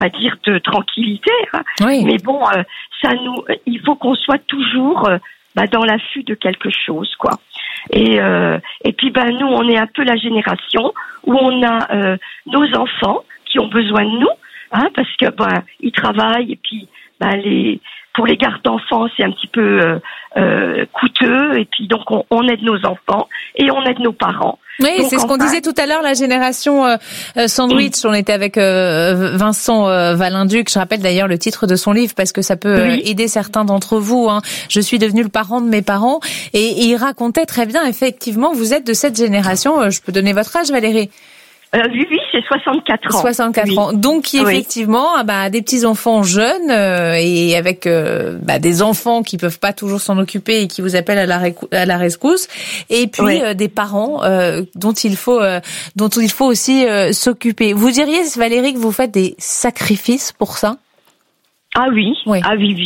pas dire de tranquillité, hein. Oui. Mais bon, il faut qu'on soit toujours dans l'affût de quelque chose, quoi. Et puis nous, on est un peu la génération où on a nos enfants qui ont besoin de nous, hein, parce que ils travaillent et puis pour les gardes d'enfants, c'est un petit peu coûteux, et puis donc on aide nos enfants et on aide nos parents. Oui, donc, c'est ce qu'on disait tout à l'heure, la génération sandwich. On était avec Vincent Valinduc. Je rappelle d'ailleurs le titre de son livre parce que ça peut aider certains d'entre vous, hein. Je suis devenu le parent de mes parents, et il racontait très bien, effectivement, vous êtes de cette génération. Je peux donner votre âge, Valérie? Oui, c'est 64 ans. 64 ans. Donc, qui effectivement a des petits-enfants jeunes et avec des enfants qui peuvent pas toujours s'en occuper et qui vous appellent à la rescousse. Et puis des parents dont il faut aussi s'occuper. Vous diriez, Valérie, que vous faites des sacrifices pour ça? Ah oui, oui.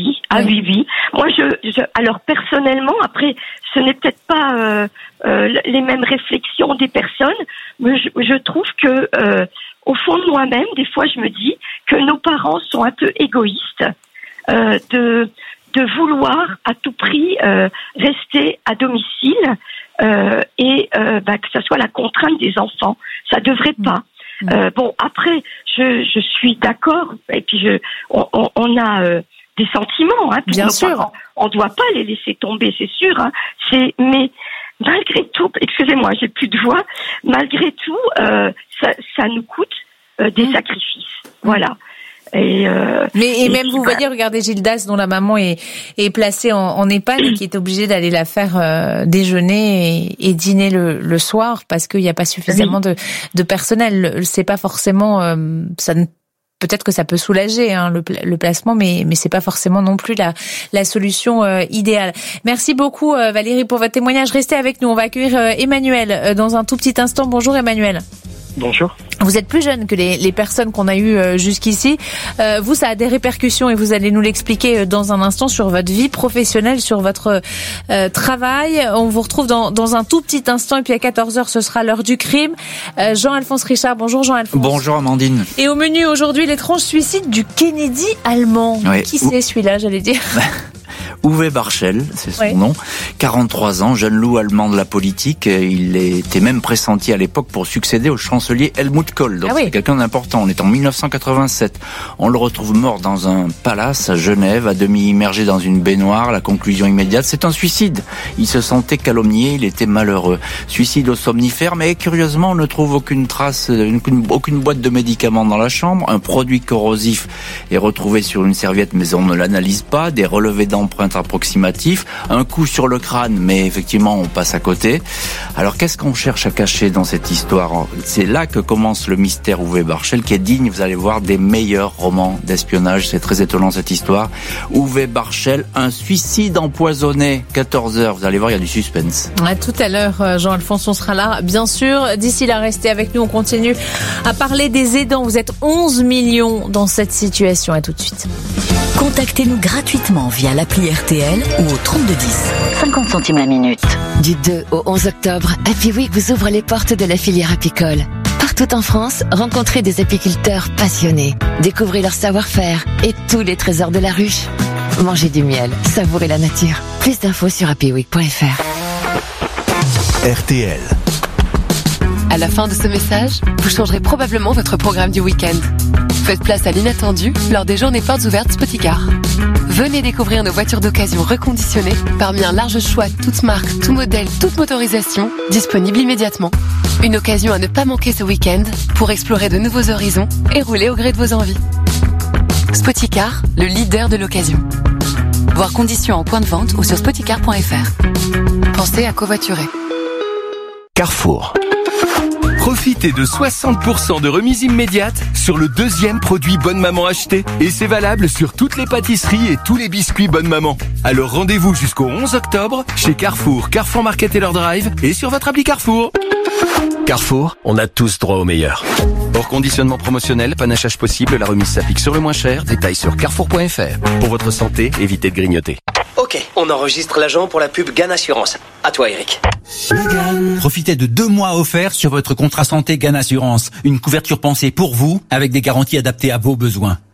Moi, alors personnellement, après, ce n'est peut-être pas les mêmes réflexions des personnes, mais je trouve que au fond de moi-même, des fois, je me dis que nos parents sont un peu égoïstes de vouloir à tout prix rester à domicile et que ça soit la contrainte des enfants. Ça devrait pas. Après, je suis d'accord, et puis on a des sentiments, hein. Bien sûr. Parents, on doit pas les laisser tomber, c'est sûr, hein. Mais malgré tout, excusez-moi, j'ai plus de voix. Malgré tout, ça nous coûte des sacrifices. Voilà. Mais même vous voyez, regardez Gildas, dont la maman est placée en EHPAD et qui est obligée d'aller la faire déjeuner et dîner le soir parce qu'il n'y a pas suffisamment de personnel. C'est pas forcément peut-être que ça peut soulager, hein, le placement, mais c'est pas forcément non plus la solution idéale. Merci beaucoup Valérie pour votre témoignage. Restez avec nous. On va accueillir Emmanuel dans un tout petit instant. Bonjour Emmanuel. Bonjour. Vous êtes plus jeune que les personnes qu'on a eues jusqu'ici. Vous, ça a des répercussions et vous allez nous l'expliquer dans un instant sur votre vie professionnelle, sur votre travail. On vous retrouve dans un tout petit instant et puis à 14h, ce sera l'heure du crime. Jean-Alphonse Richard. Bonjour Jean-Alphonse. Bonjour Amandine. Et au menu aujourd'hui, l'étrange suicide du Kennedy allemand. Oui. Qui c'est celui-là, j'allais dire? Uwe Barschel, c'est son nom, 43 ans, jeune loup allemand de la politique. Il était même pressenti à l'époque pour succéder au chancelier Helmut Kohl. Donc c'est quelqu'un d'important. On est en 1987. On le retrouve mort dans un palace à Genève, à demi immergé dans une baignoire. La conclusion immédiate, c'est un suicide. Il se sentait calomnié, il était malheureux. Suicide au somnifère, mais curieusement, on ne trouve aucune trace, aucune boîte de médicaments dans la chambre. Un produit corrosif est retrouvé sur une serviette, mais on ne l'analyse pas. Des relevés d'empreintes approximatifs, un coup sur le crâne, mais effectivement on passe à côté. Alors qu'est-ce qu'on cherche à cacher dans cette histoire? C'est là que commence le mystère Uwe Barschel, qui est digne, vous allez voir, des meilleurs romans d'espionnage. C'est très étonnant cette histoire. Uwe Barschel, un suicide empoisonné, 14h, vous allez voir, il y a du suspense. À tout à l'heure, Jean-Alphonse, on sera là, bien sûr. D'ici là, restez avec nous, on continue à parler des aidants. Vous êtes 11 millions dans cette situation. À tout de suite. Contactez-nous gratuitement via l'appli RTL ou au 3210. 50 centimes la minute. Du 2 au 11 octobre, Happy Week vous ouvre les portes de la filière apicole. Partout en France, rencontrez des apiculteurs passionnés. Découvrez leur savoir-faire et tous les trésors de la ruche. Mangez du miel, savourez la nature. Plus d'infos sur happyweek.fr. RTL. À la fin de ce message, vous changerez probablement votre programme du week-end. Faites place à l'inattendu lors des journées portes ouvertes Spoticar. Venez découvrir nos voitures d'occasion reconditionnées parmi un large choix, toutes marques, tout modèle, toute motorisation, disponibles immédiatement. Une occasion à ne pas manquer ce week-end pour explorer de nouveaux horizons et rouler au gré de vos envies. Spoticar, le leader de l'occasion. Voir conditions en point de vente ou sur spoticar.fr. Pensez à covoiturer. Carrefour. Profitez de 60% de remise immédiate sur le deuxième produit Bonne Maman acheté. Et c'est valable sur toutes les pâtisseries et tous les biscuits Bonne Maman. Alors rendez-vous jusqu'au 11 octobre chez Carrefour, Carrefour Market et leur drive et sur votre appli Carrefour. Carrefour, on a tous droit au meilleur. Hors conditionnement promotionnel, panachage possible, la remise s'applique sur le moins cher. Détails sur carrefour.fr. Pour votre santé, évitez de grignoter. Ok, on enregistre l'agent pour la pub GAN Assurance. À toi, Eric. Profitez de 2 mois offerts sur votre contrat santé GAN Assurance. Une couverture pensée pour vous, avec des garanties adaptées à vos besoins.